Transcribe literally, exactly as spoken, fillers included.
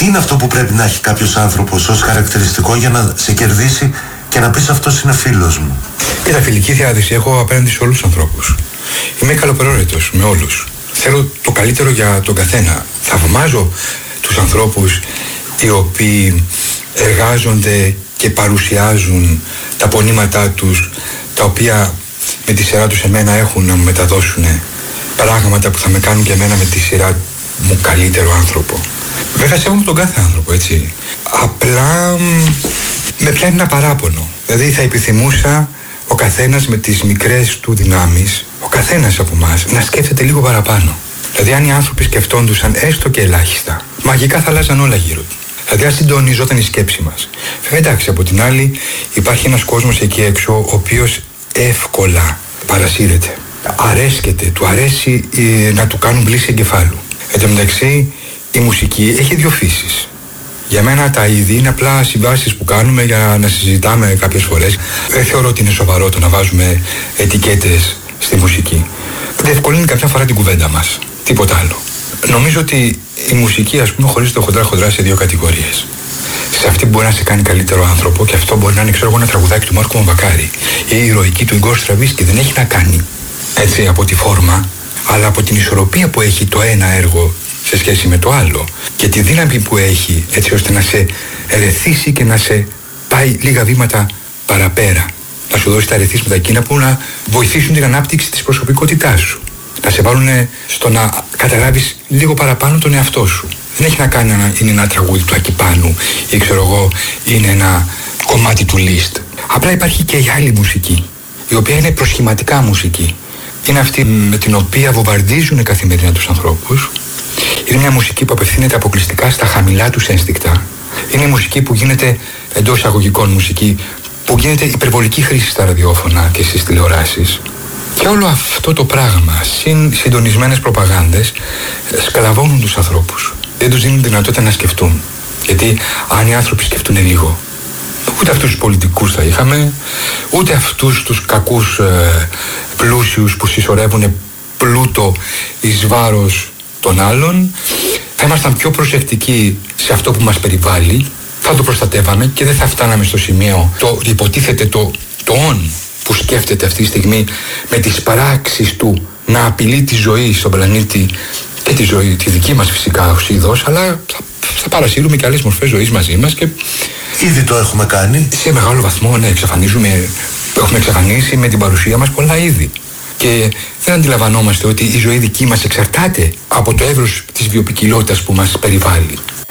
Τι είναι αυτό που πρέπει να έχει κάποιος άνθρωπος ως χαρακτηριστικό για να σε κερδίσει και να πεις αυτός είναι φίλος μου? Κοίτα, φιλική διάθεση έχω απέναντι σε όλους τους ανθρώπους. Είμαι καλοπροαίρετος με όλους. Θέλω το καλύτερο για τον καθένα. Θαυμάζω τους ανθρώπους οι οποίοι εργάζονται και παρουσιάζουν τα πονήματά τους, τα οποία με τη σειρά τους εμένα έχουν να μου μεταδώσουν πράγματα που θα με κάνουν και εμένα με τη σειρά μου καλύτερο άνθρωπο. Βέβαια σέβομαι τον κάθε άνθρωπο, έτσι. Απλά με πιάνει ένα παράπονο. Δηλαδή θα επιθυμούσα ο καθένας με τις μικρές του δυνάμεις, ο καθένας από εμάς, να σκέφτεται λίγο παραπάνω. Δηλαδή αν οι άνθρωποι σκεφτόντουσαν έστω και ελάχιστα, μαγικά θα αλλάζαν όλα γύρω του. Δηλαδή αν συντονιζόταν η σκέψη μας. Βέβαια εντάξει, από την άλλη υπάρχει ένας κόσμος εκεί έξω ο οποίος εύκολα παρασύρεται. Αρέσκεται, του αρέσει ε, να του κάνουν πλήση εγκεφάλου. Εν τω μεταξύ η μουσική έχει δύο φύσεις. Για μένα τα είδη είναι απλά συμβάσεις που κάνουμε για να συζητάμε κάποιες φορές. Δεν θεωρώ ότι είναι σοβαρό το να βάζουμε ετικέτες στη μουσική. Διευκολύνει κάποια φορά την κουβέντα μας. Τίποτα άλλο. Νομίζω ότι η μουσική, ας πούμε, χωρίζεται χοντρά-χοντρά σε δύο κατηγορίες. Σε αυτή που μπορεί να σε κάνει καλύτερο άνθρωπο, και αυτό μπορεί να είναι, ξέρω εγώ, ένα τραγουδάκι του Μάρκου Μαμπακάρη ή η ηρωική του Ιγκόρ Στραβίνσκι. Δεν έχει να κάνει έτσι από τη φόρμα, αλλά από την ισορροπία που έχει το ένα έργο σε σχέση με το άλλο και τη δύναμη που έχει, έτσι ώστε να σε ερεθίσει και να σε πάει λίγα βήματα παραπέρα. Να σου δώσει τα ερεθίσματα εκείνα που να βοηθήσουν την ανάπτυξη της προσωπικότητάς σου. Να σε βάλουν στο να καταλάβεις λίγο παραπάνω τον εαυτό σου. Δεν έχει να κάνει να είναι ένα τραγούδι του Ακιπάνου ή ξέρω εγώ είναι ένα κομμάτι του Λίστ. Απλά υπάρχει και η άλλη μουσική, η οποία είναι προσχηματικά μουσική. Είναι αυτή με την οποία βομβαρδίζουν καθημερινά τους ανθρώπους. Είναι μια μουσική που απευθύνεται αποκλειστικά στα χαμηλά τους ένστικτα. Είναι η μουσική που γίνεται, εντός εισαγωγικών μουσική, που γίνεται υπερβολική χρήση στα ραδιόφωνα και στις τηλεοράσεις. Και όλο αυτό το πράγμα, συν συντονισμένες προπαγάνδες, σκλαβώνουν τους ανθρώπους. Δεν τους δίνουν δυνατότητα να σκεφτούν. Γιατί αν οι άνθρωποι σκεφτούν λίγο, ούτε αυτούς τους πολιτικούς θα είχαμε, ούτε αυτούς τους κακούς ε, πλούσιους που συσσωρεύουν πλούτο εις βάρος των άλλων, θα ήμασταν πιο προσεκτικοί σε αυτό που μας περιβάλλει, θα το προστατεύαμε και δεν θα φτάναμε στο σημείο το υποτίθεται το, το «ον» που σκέφτεται αυτή τη στιγμή με τις πράξεις του να απειλεί τη ζωή στον πλανήτη και τη ζωή, τη δική μας φυσικά ως είδος, αλλά θα, θα παρασύρουμε και άλλες μορφές ζωής μαζί μας και ήδη το έχουμε κάνει. Σε μεγάλο βαθμό, ναι, εξαφανίζουμε, έχουμε εξαφανίσει με την παρουσία μας πολλά είδη. Και δεν αντιλαμβανόμαστε ότι η ζωή δική μας εξαρτάται από το εύρος της βιοποικιλότητας που μας περιβάλλει.